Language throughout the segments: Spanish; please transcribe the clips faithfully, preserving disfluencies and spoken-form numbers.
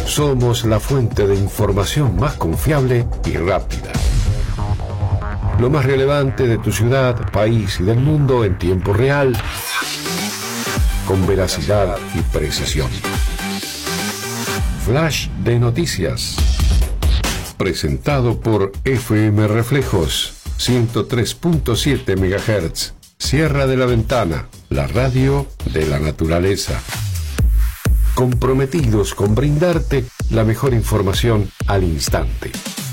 Somos la fuente de información más confiable y rápida. Lo más relevante de tu ciudad, país y del mundo en tiempo real, con veracidad y precisión. Flash de Noticias. Presentado por F M Reflejos, ciento tres punto siete megahertz. Sierra de la Ventana, la radio de la naturaleza. Comprometidos con brindarte la mejor información al instante.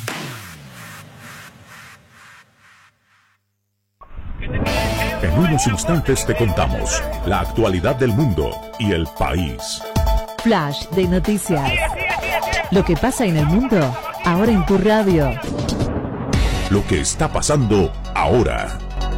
En unos instantes te contamos la actualidad del mundo y el país. Flash de Noticias. Lo que pasa en el mundo, ahora en tu radio. Lo que está pasando ahora.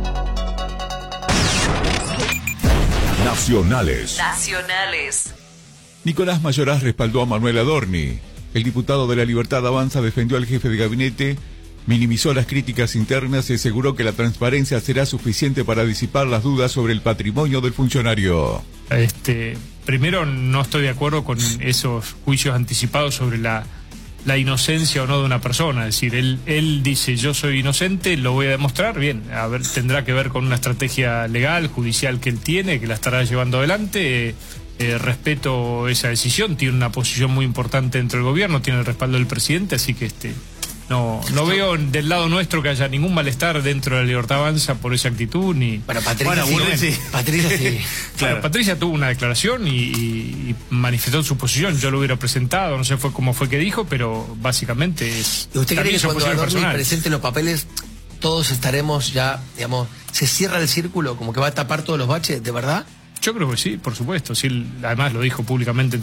Nacionales. Nacionales. Nicolás Mayoraz respaldó a Manuel Adorni. El diputado de La Libertad Avanza defendió al jefe de gabinete, minimizó las críticas internas y aseguró que la transparencia será suficiente para disipar las dudas sobre el patrimonio del funcionario. Este, primero, no estoy de acuerdo con esos juicios anticipados sobre la, la inocencia o no de una persona. Es decir, él, él dice, yo soy inocente, lo voy a demostrar. Bien, a ver, tendrá que ver con una estrategia legal, judicial que él tiene, que la estará llevando adelante. Eh, eh, respeto esa decisión, tiene una posición muy importante dentro del gobierno, tiene el respaldo del presidente, así que este... No, no veo del lado nuestro que haya ningún malestar dentro de La Libertad Avanza por esa actitud ni. Bueno, Patricia, bueno, sí, sí. Patricia sí. Claro, claro. Patricia tuvo una declaración y, y, y manifestó su posición. Yo lo hubiera presentado, no sé fue cómo fue que dijo, pero básicamente es. ¿Y usted cree que su cuando posición Adorni personal presente los papeles, todos estaremos ya, digamos, se cierra el círculo, como que va a tapar todos los baches, de verdad? Yo creo que sí, por supuesto. Sí, él, además lo dijo públicamente.